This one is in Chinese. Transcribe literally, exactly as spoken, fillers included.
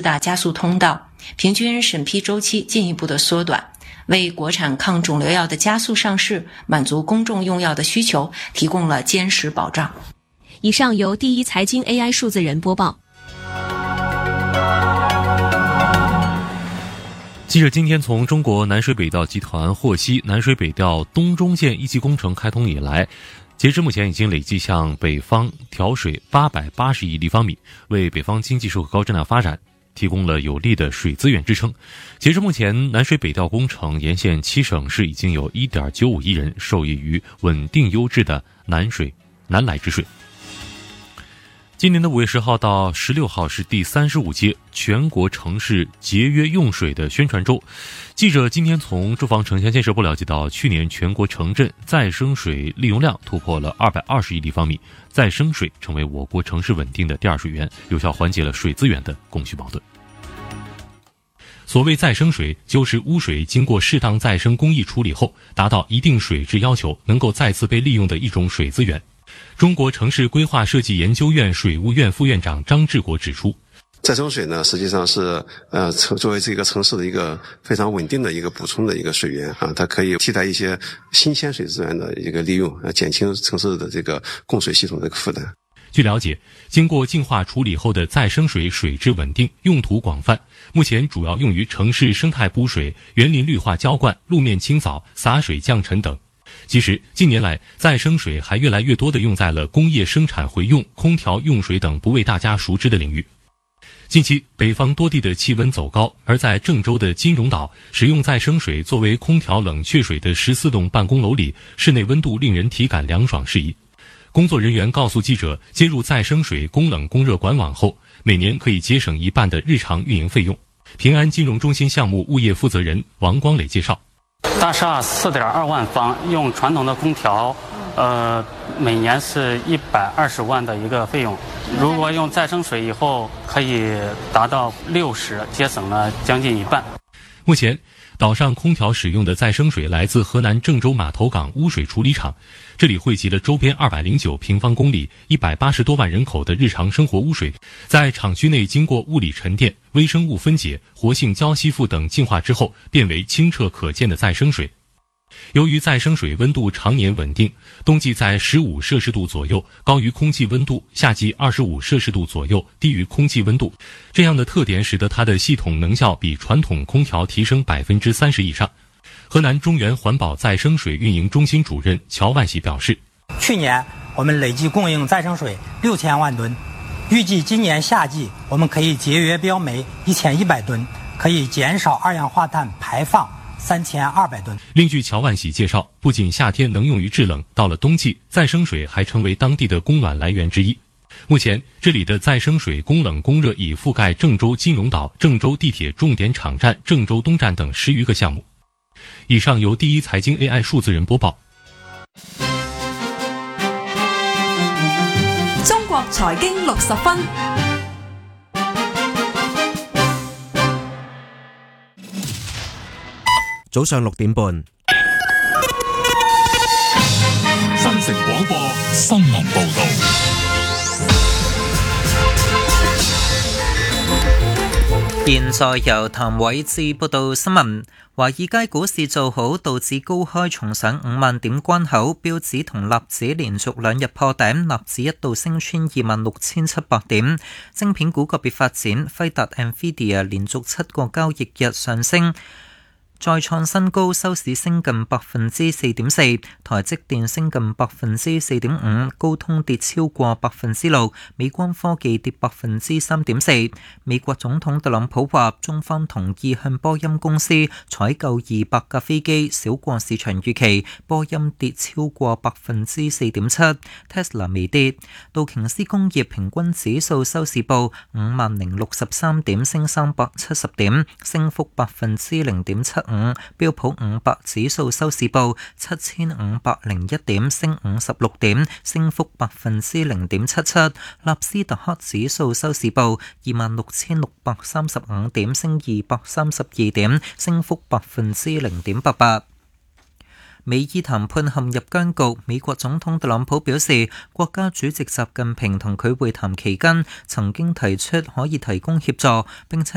大加速通道，平均审批周期进一步的缩短，为国产抗肿瘤药的加速上市，满足公众用药的需求提供了坚实保障。 以上由第一财经 A I 数字人播报。 记者今天从中国南水北调集团获悉，南水北调东中线一期工程开通以来，截至目前已经累计向北方调水八百八十亿立方米，为北方经济社会高质量发展提供了有力的水资源支撑。截至目前，南水北调工程沿线七省市已经有 一点九五亿人受益于稳定优质的南水南来之水。今年的五月十号到十六号是第三十五届全国城市节约用水的宣传周。记者今天从住房城乡建设部了解到，去年全国城镇再生水利用量突破了二百二十亿立方米，再生水成为我国城市稳定的第二水源，有效缓解了水资源的供需矛盾。所谓再生水，就是污水经过适当再生工艺处理后，达到一定水质要求，能够再次被利用的一种水资源。中国城市规划设计研究院水务院副院长张志国指出， 再生水呢，实际上是呃作为这个城市的一个非常稳定的一个补充的一个水源啊，它可以替代一些新鲜水资源的一个利用，呃，减轻城市的这个供水系统的负担。 据了解，经过净化处理后的再生水水质稳定，用途广泛，目前主要用于城市生态补水、园林绿化浇灌、路面清扫、洒水降尘等。其实近年来，再生水还越来越多地用在了工业生产回用、空调用水等不为大家熟知的领域。近期北方多地的气温走高，而在郑州的金融岛，使用再生水作为空调冷却水的十四栋办公楼里，室内温度令人体感凉爽适宜。工作人员告诉记者，接入再生水供冷供热管网后，每年可以节省一半的日常运营费用。平安金融中心项目物业负责人王光磊介绍， 大厦 四点二万方，用传统的空调呃，每年是一百二十万的一个费用。如果用再生水以后，可以达到六十，节省了将近一半。 目前岛上空调使用的再生水来自河南郑州码头港污水处理厂，这里汇集了周边二百零九平方公里、一百八十多万人口的日常生活污水，在厂区内经过物理沉淀、微生物分解、活性胶吸附等净化之后，变为清澈可见的再生水。由于再生水温度常年稳定，冬季在十五摄氏度左右，高于空气温度；夏季二十五摄氏度左右，低于空气温度。这样的特点使得它的系统能效比传统空调提升百分之三十以上。河南中原环保再生水运营中心主任乔万喜表示， 去年我们累计供应再生水六千万吨，预计今年夏季我们可以节约标煤一千一百吨，可以减少二氧化碳排放三千二百吨。 另据乔万喜介绍，不仅夏天能用于制冷，到了冬季，再生水还成为当地的供暖来源之一。目前，这里的再生水供冷供热已覆盖郑州金融岛、郑州地铁重点场站、郑州东站等十余个项目。以上由第一财经 A I 数字人播报。 中國財經六十分。 早上六點半， 新城廣播新聞報道。 現在由譚偉志報道新聞。華爾街股市做好，道指高開重上五萬點關口，標指同納指連續兩日破頂，納指一度升穿二萬六千七百點。晶片股個別發展，輝達 Nvidia 連續七個交易日上升，再創新高，收市升近百分之四點四，台積電升近百分之四點五，高通跌超過百分之六，美光科技跌百分之三點四。美國總統特朗普話，中方同意向波音公司採購二百架飛機，少過市場預期，波音跌超過百分之四點七。Tesla 微跌，道瓊斯工業平均指數收市報五萬零六十三點，升三百七十點，升幅百分之零點七。五標普五百指數收市報七千五百零一點，升五十六點，升幅百分之零點七七。納斯達克指數收市報二萬六千六百三十五點，升二百三十二點，升幅百分之零點八八。美伊談判陷入僵局，美國總統特朗普表示，國家主席習近平同佢會談期間曾經提出可以提供協助，並且